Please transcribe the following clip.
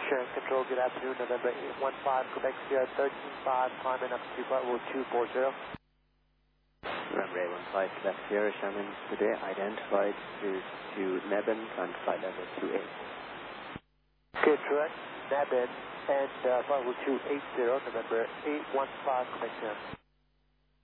Sure, Control, good afternoon, November 815, Quebec Sierra 135, climbing up to flight level 240. November 815, Quebec Sierra, Shannon, today identified to Nebben, on flight level 28. Okay, correct, Nebben, and flight level 280, November 815, Quebec Sierra.